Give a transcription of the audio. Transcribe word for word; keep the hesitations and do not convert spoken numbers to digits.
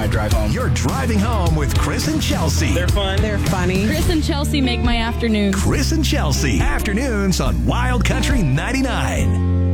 ninety-five drive home. You're driving home with Chris and Chelsea. They're fun. They're funny. Chris and Chelsea make my afternoon. Chris and Chelsea. Afternoons on Wild Country ninety-nine.